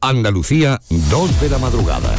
Andalucía, 2 de la madrugada.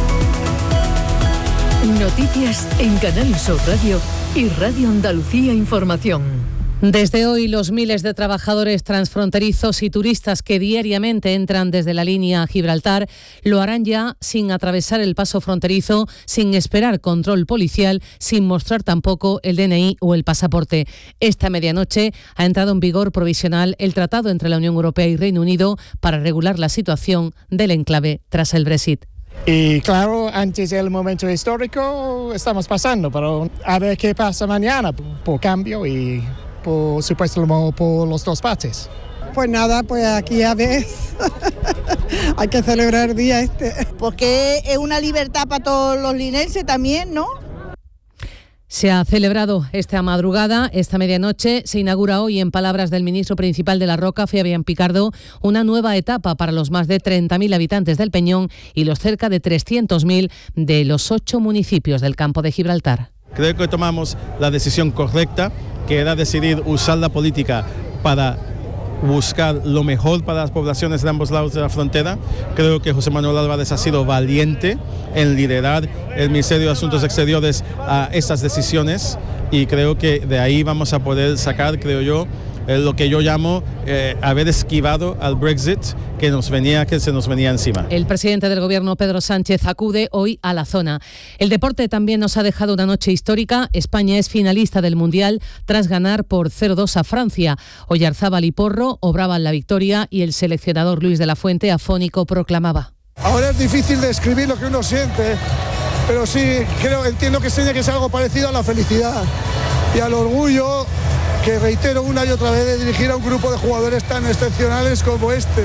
Noticias en Canal Sur Radio y Radio Andalucía Información. Desde hoy, los miles de trabajadores transfronterizos y turistas que diariamente entran desde la línea a Gibraltar lo harán ya sin atravesar el paso fronterizo, sin esperar control policial, sin mostrar tampoco el DNI o el pasaporte. Esta medianoche ha entrado en vigor provisional el tratado entre la Unión Europea y Reino Unido para regular la situación del enclave tras el Brexit. Y claro, antes del momento histórico estamos pasando, pero a ver qué pasa mañana por cambio y por supuesto por los dos partes. Pues nada, pues aquí a ver, hay que celebrar el día Porque es una libertad para todos los linenses también, ¿no? Se ha celebrado esta madrugada, esta medianoche, se inaugura hoy, en palabras del ministro principal de La Roca, Fabián Picardo, una nueva etapa para los más de 30.000 habitantes del Peñón y los cerca de 300.000 de los 8 municipios del Campo de Gibraltar. Creo que tomamos la decisión correcta, que era decidir usar la política para buscar lo mejor para las poblaciones de ambos lados de la frontera. Creo que José Manuel Álvarez ha sido valiente en liderar el Ministerio de Asuntos Exteriores a estas decisiones y creo que de ahí vamos a poder sacar, creo yo, lo que yo llamo haber esquivado al Brexit que se nos venía encima. El presidente del Gobierno, Pedro Sánchez, acude hoy a la zona. El deporte también nos ha dejado una noche histórica. España es finalista del Mundial tras ganar por 0-2 a Francia. Oyarzábal y Porro obraban la victoria y el seleccionador Luis de la Fuente, afónico, proclamaba: ahora es difícil describir lo que uno siente, pero sí entiendo que tiene que ser algo parecido a la felicidad y al orgullo que reitero una y otra vez de dirigir a un grupo de jugadores tan excepcionales como este.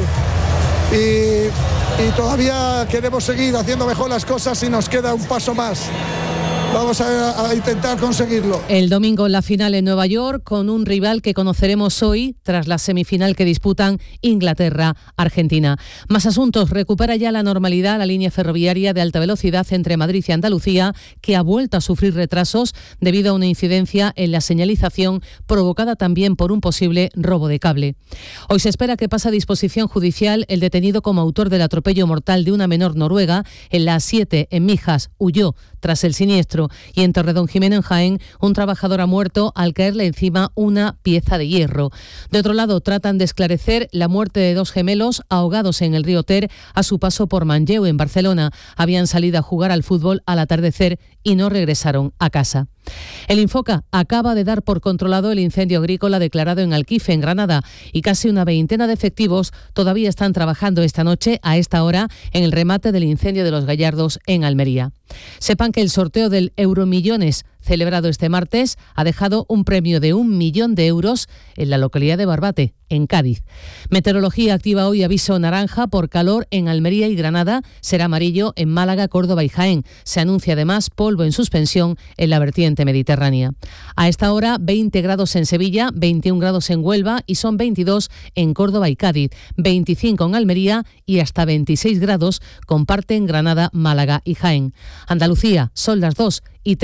Y todavía queremos seguir haciendo mejor las cosas y nos queda un paso más. Vamos a intentar conseguirlo. El domingo la final en Nueva York con un rival que conoceremos hoy tras la semifinal que disputan Inglaterra-Argentina. Más asuntos. Recupera ya la normalidad la línea ferroviaria de alta velocidad entre Madrid y Andalucía, que ha vuelto a sufrir retrasos debido a una incidencia en la señalización provocada también por un posible robo de cable. Hoy se espera que pase a disposición judicial el detenido como autor del atropello mortal de una menor noruega en la A7 en Mijas. Huyó tras el siniestro. Y en Torredonjimeno, en Jaén, un trabajador ha muerto al caerle encima una pieza de hierro. De otro lado, tratan de esclarecer la muerte de 2 gemelos ahogados en el río Ter a su paso por Manlleu, en Barcelona. Habían salido a jugar al fútbol al atardecer y no regresaron a casa. El Infoca acaba de dar por controlado el incendio agrícola declarado en Alquife, en Granada, y casi una veintena de efectivos todavía están trabajando esta noche, a esta hora, en el remate del incendio de Los Gallardos, en Almería. Sepan que el sorteo del Euromillones, celebrado este martes, ha dejado un premio de 1 millón de euros en la localidad de Barbate, en Cádiz. Meteorología activa hoy aviso naranja por calor en Almería y Granada, será amarillo en Málaga, Córdoba y Jaén. Se anuncia además polvo en suspensión en la vertiente mediterránea. A esta hora 20 grados en Sevilla, 21 grados en Huelva y son 22 en Córdoba y Cádiz, 25 en Almería y hasta 26 grados comparten Granada, Málaga y Jaén. Andalucía, son las 2:03.